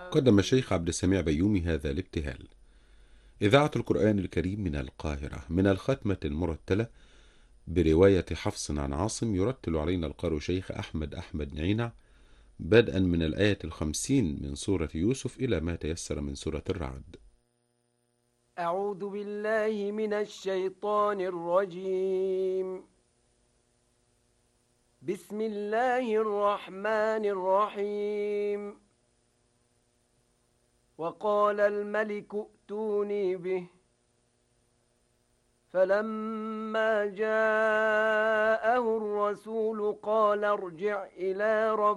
قدم الشيخ عبد السميع بيومي هذا الابتهال. إذاعة القرآن الكريم من القاهرة، من الختمة المرتلة برواية حفص عن عاصم، يرتل علينا القارئ شيخ أحمد نعينع، بدءا من الآية 50 من سورة يوسف إلى ما تيسر من سورة الرعد. أعوذ بالله من الشيطان الرجيم. بسم الله الرحمن الرحيم. وقال الملك ائتوني به، فلما جاءه الرسول قال ارجع إلى ربك